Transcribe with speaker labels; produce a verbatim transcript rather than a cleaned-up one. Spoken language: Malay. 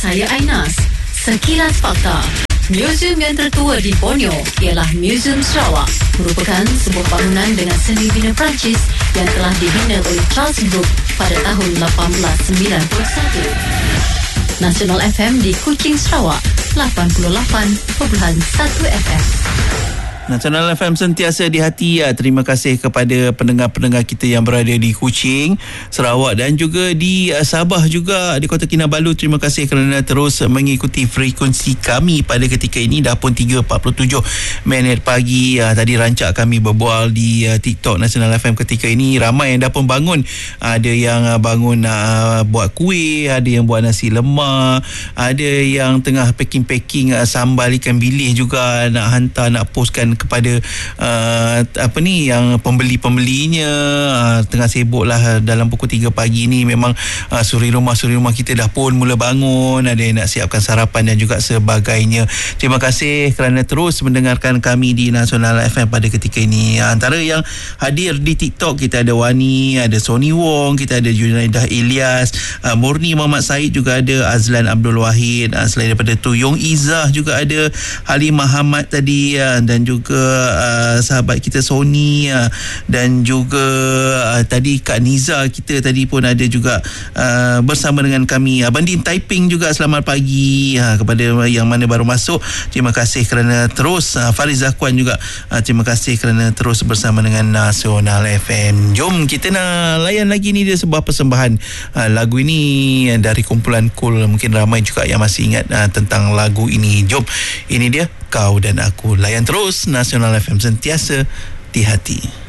Speaker 1: saya Ainas. Sekilas Fakta. Museum yang tertua di Borneo ialah Museum Sarawak, merupakan sebuah bangunan dengan seni bina Perancis yang telah dibina oleh Charles Brooke pada tahun lapan belas sembilan puluh satu. Nasional F M di Kuching, Sarawak, lapan puluh lapan perpuluhan satu F M.
Speaker 2: Nasional F M sentiasa di hati ya. Terima kasih kepada pendengar-pendengar kita yang berada di Kuching, Sarawak dan juga di uh, Sabah juga, di Kota Kinabalu. Terima kasih kerana terus mengikuti frekuensi kami pada ketika ini. Dah pun tiga empat puluh tujuh minit pagi. Uh, tadi rancak kami berbual di uh, TikTok Nasional F M ketika ini. Ramai yang dah pun bangun. Ada yang uh, bangun uh, buat kuih, ada yang buat nasi lemak, ada yang tengah packing-packing uh, sambal ikan bilis juga, nak hantar, nak postkan kepada uh, apa ni yang pembeli-pembelinya. uh, tengah sibuk lah dalam pukul tiga pagi ni. Memang uh, suri rumah-suri rumah kita dah pun mula bangun, ada yang nak siapkan sarapan dan juga sebagainya. Terima kasih kerana terus mendengarkan kami di Nasional F M pada ketika ini. uh, antara yang hadir di TikTok, kita ada Wani, ada Sony Wong, kita ada Junaidah Ilyas, uh, Murni Muhammad Said juga ada, Azlan Abdul Wahid, uh, selain daripada tu Yong Izzah juga ada, Halimah Hamad tadi, uh, dan juga ke uh, sahabat kita Sony, uh, dan juga uh, tadi Kak Niza kita tadi pun ada juga uh, bersama dengan kami. Abang Din Taiping juga, selamat pagi uh, kepada yang mana baru masuk. Terima kasih kerana terus. uh, Fariz Zakwan juga, uh, terima kasih kerana terus bersama dengan Nasional F M. Jom kita nak layan lagi ni, dia sebuah persembahan. uh, lagu ini dari kumpulan Cool. Mungkin ramai juga yang masih ingat uh, tentang lagu ini. Jom, ini dia Kau dan Aku. Layan terus Nasional F M sentiasa di hati.